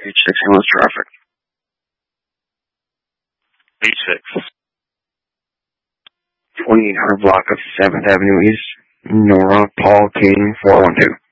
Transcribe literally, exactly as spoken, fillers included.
H six, who was traffic? H six. twenty-eight hundred block of seventh Avenue East, Nora, Paul, King, four one two.